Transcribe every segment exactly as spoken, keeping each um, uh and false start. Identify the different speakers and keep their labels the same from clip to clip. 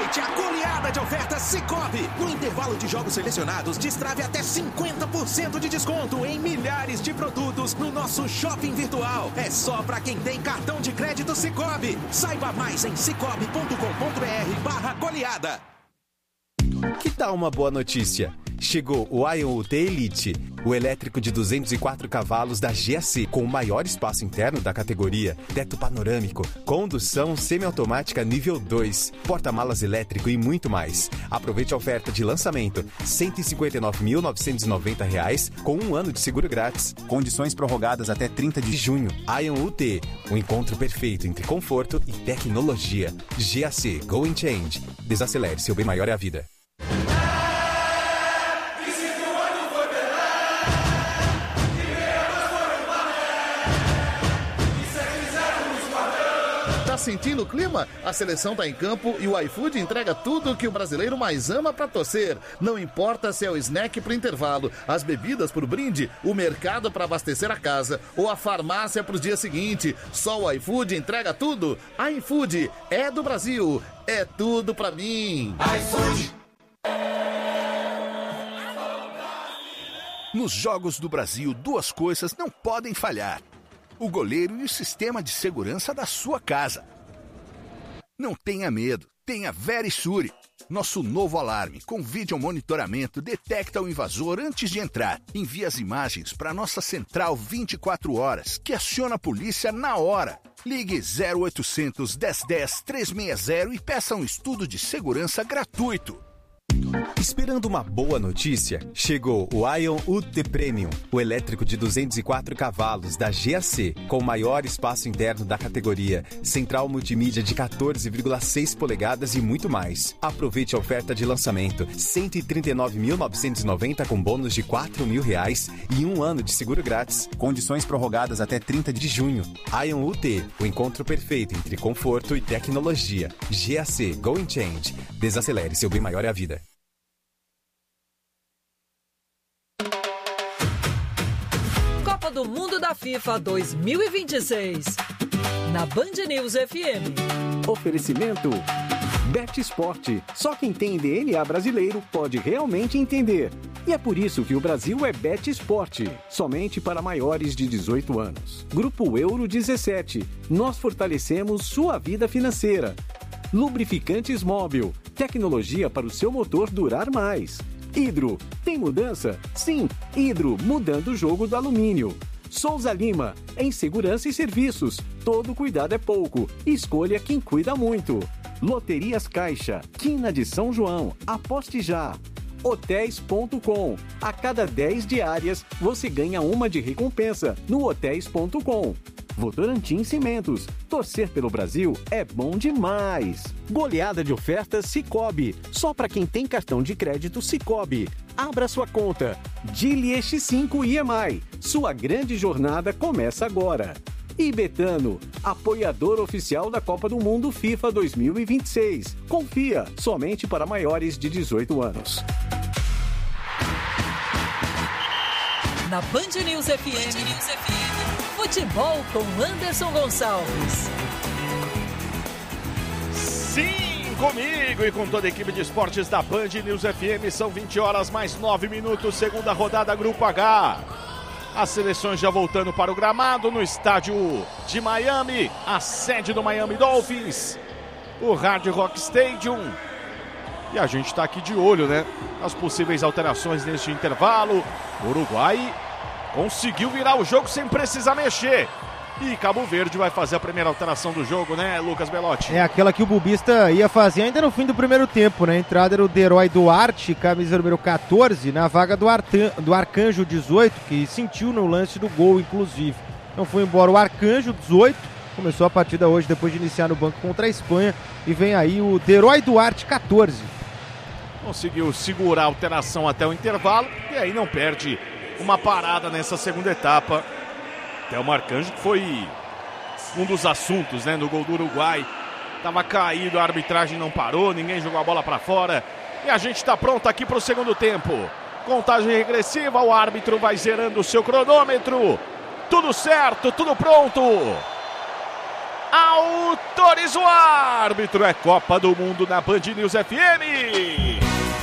Speaker 1: Aproveite a goleada de ofertas Sicoob. No intervalo de jogos selecionados, destrave até cinquenta por cento de desconto em milhares de produtos no nosso shopping virtual. É só para quem tem cartão de crédito Sicoob. Saiba mais em cicobi ponto com ponto br barra goleada.
Speaker 2: Que tal uma boa notícia? Chegou o Ion U T Elite, o elétrico de duzentos e quatro cavalos da G A C, com o maior espaço interno da categoria, teto panorâmico, condução semiautomática nível dois, porta-malas elétrico e muito mais. Aproveite a oferta de lançamento, cento e cinquenta e nove mil novecentos e noventa reais, com um ano de seguro grátis. Condições prorrogadas até trinta de junho. Ion U T, o um encontro perfeito entre conforto e tecnologia. G A C, Go and Change. Desacelere, seu bem maior é a vida.
Speaker 3: Sentindo o clima? A seleção tá em campo e o iFood entrega tudo o que o brasileiro mais ama pra torcer. Não importa se é o snack pro intervalo, as bebidas pro brinde, o mercado pra abastecer a casa ou a farmácia pro dia seguinte. Só o iFood entrega tudo. iFood é do Brasil, é tudo pra mim. iFood.
Speaker 4: Nos Jogos do Brasil, duas coisas não podem falhar: o goleiro e o sistema de segurança da sua casa. Não tenha medo, tenha Verisure. Nosso novo alarme com vídeo monitoramento detecta o invasor antes de entrar. Envia as imagens para nossa central vinte e quatro horas, que aciona a polícia na hora. Ligue zero oitocentos, dez dez, trezentos e sessenta e peça um estudo de segurança gratuito.
Speaker 2: Esperando uma boa notícia? Chegou o Ion U T Premium, o elétrico de duzentos e quatro cavalos da G A C, com o maior espaço interno da categoria, central multimídia de quatorze vírgula seis polegadas e muito mais. Aproveite a oferta de lançamento, cento e trinta e nove mil novecentos e noventa com bônus de quatro mil reais e um ano de seguro grátis. Condições prorrogadas até trinta de junho. Ion U T, o encontro perfeito entre conforto e tecnologia. G A C, Go and Change. Desacelere, seu bem maior é a vida.
Speaker 5: Copa do Mundo da FIFA dois mil e vinte e seis. Na Band News F M.
Speaker 6: Oferecimento Bet Sport. Só quem tem D N A brasileiro pode realmente entender. E é por isso que o Brasil é Bet Sport. Somente para maiores de dezoito anos. Grupo Euro dezessete. Nós fortalecemos sua vida financeira. Lubrificantes Móbil. Tecnologia para o seu motor durar mais. Hidro. Tem mudança? Sim. Hidro, mudando o jogo do alumínio. Souza Lima. Em segurança e serviços. Todo cuidado é pouco. Escolha quem cuida muito. Loterias Caixa. Quina de São João. Aposte já. Hotéis ponto com. A cada dez diárias, você ganha uma de recompensa no hotéis ponto com. Votorantim Cimentos. Torcer pelo Brasil é bom demais. Goleada de ofertas Sicoob. Só para quem tem cartão de crédito Sicoob. Abra sua conta. Dili X cinco I M I. Sua grande jornada começa agora. E Betano, apoiador oficial da Copa do Mundo FIFA dois mil e vinte e seis. Confia, somente para maiores de dezoito anos.
Speaker 5: Na Band News F M. Band News F M. Futebol com Anderson Gonçalves.
Speaker 7: Sim, comigo e com toda a equipe de esportes da Band News F M. São vinte horas mais nove minutos, segunda rodada Grupo H. As seleções já voltando para o gramado no estádio de Miami, a sede do Miami Dolphins, o Hard Rock Stadium. E a gente está aqui de olho, né? As possíveis alterações neste intervalo. O Uruguai conseguiu virar o jogo sem precisar mexer. E Cabo Verde vai fazer a primeira alteração do jogo, né, Lucas Belotti?
Speaker 8: É aquela que o Bubista ia fazer ainda no fim do primeiro tempo, né? A entrada era o Derói Duarte, camisa número quatorze, na vaga do, Artan, do Arcanjo dezoito, que sentiu no lance do gol, inclusive. Então foi embora o Arcanjo dezoito, começou a partida hoje depois de iniciar no banco contra a Espanha. E vem aí o Derói Duarte, quatorze.
Speaker 7: Conseguiu segurar a alteração até o intervalo e aí não perde uma parada nessa segunda etapa. Até o Arcanjo, que foi um dos assuntos, né, no gol do Uruguai. Tava caído, a arbitragem não parou, ninguém jogou a bola para fora. E a gente está pronto aqui para o segundo tempo. Contagem regressiva, o árbitro vai zerando o seu cronômetro. Tudo certo, tudo pronto. Autoriza o árbitro, é Copa do Mundo na Band News F M.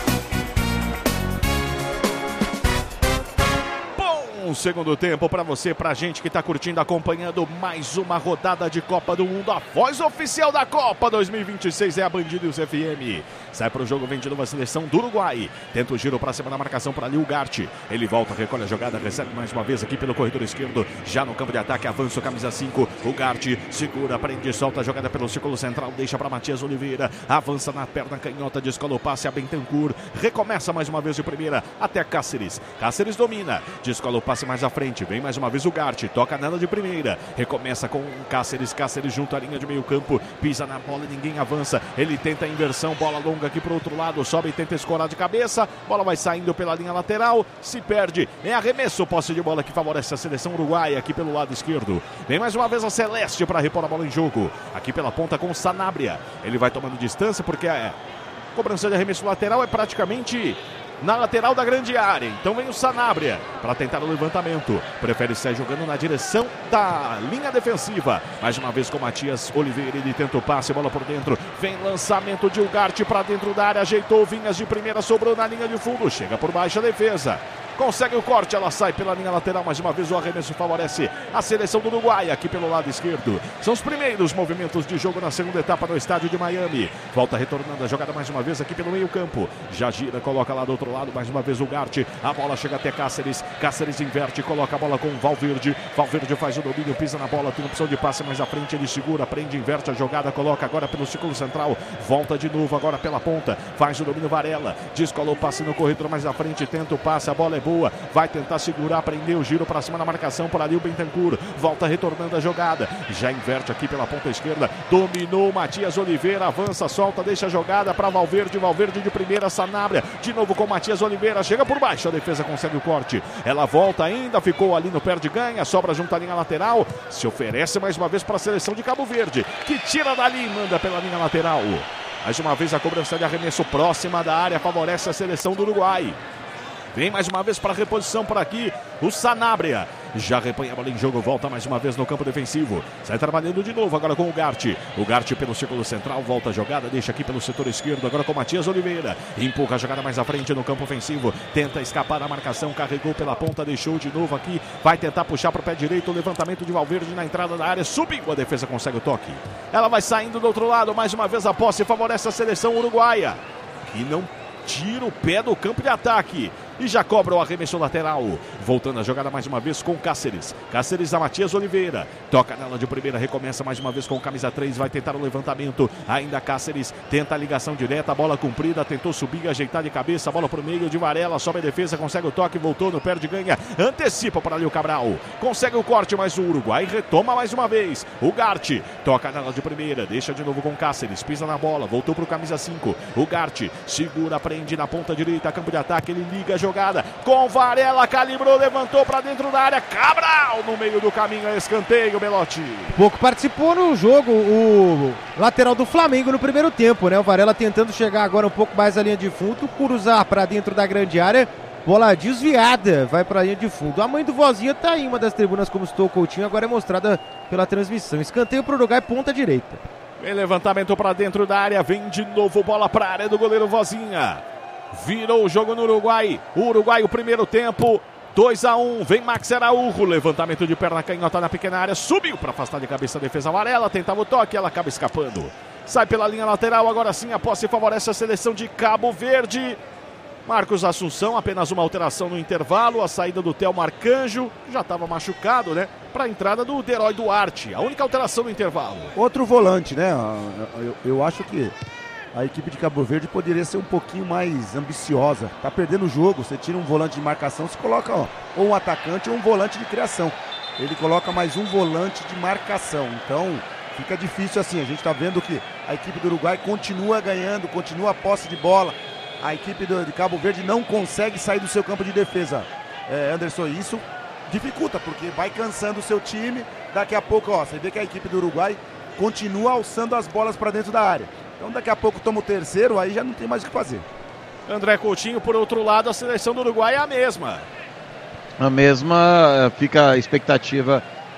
Speaker 7: Um segundo tempo para você, pra gente que tá curtindo, acompanhando mais uma rodada de Copa do Mundo. A voz oficial da Copa dois mil e vinte e seis é a Band News F M. Sai pro jogo, vem de novo a seleção do Uruguai. Tenta o giro pra cima da marcação para ali o Ugarte. Ele volta, recolhe a jogada, recebe mais uma vez aqui pelo corredor esquerdo. Já no campo de ataque, avança o camisa cinco. O Ugarte segura, prende, solta a jogada pelo círculo central, deixa para Matias Oliveira. Avança na perna canhota, descola o passe a Bentancur. Recomeça mais uma vez de primeira até Cáceres. Cáceres domina, descola o passe mais à frente, vem mais uma vez o Ugarte, toca nela de primeira, recomeça com Cáceres, Cáceres junto à linha de meio campo, pisa na bola e ninguém avança, ele tenta a inversão, bola longa aqui pro outro lado, sobe e tenta escorar de cabeça, bola vai saindo pela linha lateral, se perde, é arremesso, posse de bola que favorece a seleção uruguaia aqui pelo lado esquerdo, vem mais uma vez a Celeste para repor a bola em jogo, aqui pela ponta com o Sanabria, ele vai tomando distância porque a cobrança de arremesso lateral é praticamente na lateral da grande área, então vem o Sanabria para tentar o levantamento, prefere sair jogando na direção da linha defensiva, mais uma vez com Matias Oliveira, ele tenta o passe, bola por dentro, vem lançamento de Ugarte para dentro da área, ajeitou Vinhas de primeira, sobrou na linha de fundo, chega por baixo a defesa, consegue o corte, ela sai pela linha lateral, mais uma vez o arremesso favorece a seleção do Uruguai aqui pelo lado esquerdo, são os primeiros movimentos de jogo na segunda etapa no estádio de Miami, volta retornando a jogada mais uma vez aqui pelo meio campo, já gira, coloca lá do outro lado, mais uma vez o Ugarte, a bola chega até Cáceres, Cáceres inverte, coloca a bola com o Valverde, Valverde faz o domínio, pisa na bola, tem opção de passe mais à frente, ele segura, prende, inverte a jogada, coloca agora pelo círculo central, volta de novo agora pela ponta, faz o domínio Varela, descola o passe no corredor mais à frente, tenta o passe, a bola é boa, vai tentar segurar, prendeu o giro para cima na marcação por ali o Bentancur, volta retornando a jogada, já inverte aqui pela ponta esquerda, dominou Matias Oliveira, avança, solta, deixa a jogada para Valverde, Valverde de primeira, Sanabria, de novo com Matias Oliveira, chega por baixo, a defesa consegue o corte, ela volta ainda, ficou ali no perde-ganha, sobra junto à linha lateral, se oferece mais uma vez para a seleção de Cabo Verde, que tira dali e manda pela linha lateral, mais uma vez a cobrança de arremesso próxima da área, favorece a seleção do Uruguai. Vem mais uma vez para a reposição por aqui, o Sanabria. Já repõe a bola em jogo, volta mais uma vez no campo defensivo. Sai trabalhando de novo agora com o Ugarte. O Ugarte pelo círculo central, volta a jogada, deixa aqui pelo setor esquerdo, agora com o Matias Oliveira. Empurra a jogada mais à frente no campo ofensivo. Tenta escapar da marcação, carregou pela ponta, deixou de novo aqui. Vai tentar puxar para o pé direito, o levantamento de Valverde na entrada da área. Subiu, a defesa consegue o toque. Ela vai saindo do outro lado, mais uma vez a posse favorece a seleção uruguaia. E não tira o pé do campo de ataque. E já cobra o arremesso lateral. Voltando a jogada mais uma vez com Cáceres. Cáceres a Matias Oliveira. Toca nela de primeira, recomeça mais uma vez com o camisa três. Vai tentar o levantamento. Ainda Cáceres tenta a ligação direta. Bola comprida, tentou subir, ajeitar de cabeça. Bola pro meio de Varela. Sobe a defesa, consegue o toque. Voltou no perde ganha. Antecipa para ali o Cabral. Consegue o corte, mas o Uruguai retoma mais uma vez. O Ugarte toca nela de primeira. Deixa de novo com Cáceres. Pisa na bola. Voltou pro camisa cinco. O Ugarte segura, prende na ponta direita. Campo de ataque. Ele liga jogada com Varela, calibrou, levantou para dentro da área, Cabral no meio do caminho, escanteio, Belotti.
Speaker 8: Pouco participou no jogo o lateral do Flamengo no primeiro tempo, né? O Varela tentando chegar agora um pouco mais à linha de fundo, cruzar para dentro da grande área, bola desviada, vai para a linha de fundo. A mãe do Vozinha tá em uma das tribunas, como estou o Coutinho, agora é mostrada pela transmissão. Escanteio para o Uruguai, ponta direita.
Speaker 7: Vem levantamento para dentro da área, vem de novo bola para a área do goleiro Vozinha. Virou o jogo no Uruguai. O Uruguai, o primeiro tempo, dois a um. Vem Max Araújo. Levantamento de perna canhota na pequena área. Subiu para afastar de cabeça a defesa amarela. Tentava o toque, ela acaba escapando. Sai pela linha lateral. Agora sim a posse favorece a seleção de Cabo Verde. Marcos Assunção, apenas uma alteração no intervalo. A saída do Theo Marcanjo. Já estava machucado, né? Para a entrada do Deroy Duarte. A única alteração no intervalo.
Speaker 9: Outro volante, né? Eu, eu acho que a equipe de Cabo Verde poderia ser um pouquinho mais ambiciosa. Tá perdendo o jogo, você tira um volante de marcação, você coloca ó, ou um atacante ou um volante de criação. Ele coloca mais um volante de marcação. Então fica difícil assim. A gente tá vendo que a equipe do Uruguai continua ganhando, continua a posse de bola. A equipe do, de Cabo Verde não consegue sair do seu campo de defesa. É, Anderson, isso dificulta, porque vai cansando o seu time. Daqui a pouco, ó, você vê que a equipe do Uruguai continua alçando as bolas para dentro da área. Então daqui a pouco toma o terceiro, aí já não tem mais o que fazer.
Speaker 7: André Coutinho, por outro lado, a seleção do Uruguai é a mesma.
Speaker 10: A mesma, fica a expectativa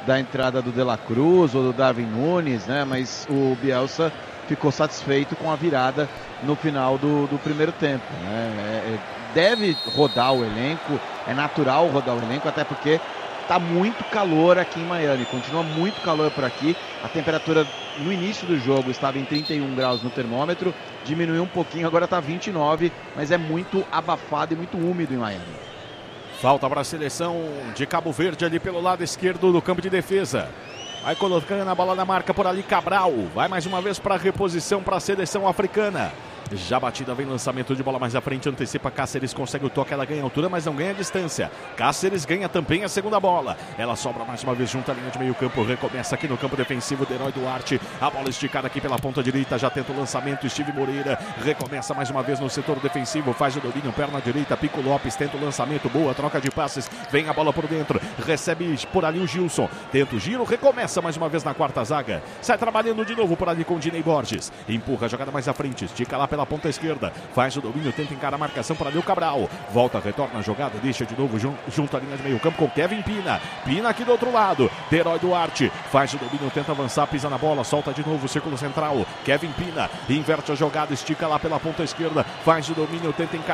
Speaker 10: da entrada do De La Cruz ou do Darwin Nunes, né? Mas o Bielsa ficou satisfeito com a virada no final do, do primeiro tempo, né? É, deve rodar o elenco, é natural rodar o elenco, até porque está muito calor aqui em Miami, continua muito calor por aqui. A temperatura no início do jogo estava em trinta e um graus no termômetro, diminuiu um pouquinho, agora está vinte e nove, mas é muito abafado e muito úmido em Miami.
Speaker 7: Falta para a seleção de Cabo Verde ali pelo lado esquerdo do campo de defesa. Vai colocando a bola na marca por ali Cabral. Vai mais uma vez para a reposição para a seleção africana. Já batida, vem lançamento de bola mais à frente, antecipa Cáceres, consegue o toque, ela ganha altura, mas não ganha distância. Cáceres ganha também a segunda bola. Ela sobra mais uma vez junto à linha de meio campo, recomeça aqui no campo defensivo de Herói Duarte. A bola esticada aqui pela ponta direita, já tenta o lançamento, Steve Moreira recomeça mais uma vez no setor defensivo, faz o domínio, perna direita, Pico Lopes tenta o lançamento, boa troca de passes, vem a bola por dentro, recebe por ali o Gilson, tenta o giro, recomeça mais uma vez na quarta zaga, sai trabalhando de novo por ali com o Dinei Borges, empurra a jogada mais à frente, estica lá pela ponta esquerda, faz o domínio, tenta encarar a marcação para ali o Cabral, volta, retorna a jogada, deixa de novo junto, junto à linha de meio campo com Kevin Pina, Pina aqui do outro lado, Herói Duarte, faz o domínio, tenta avançar, pisa na bola, solta de novo o círculo central, Kevin Pina, inverte a jogada, estica lá pela ponta esquerda, faz o domínio, tenta encarar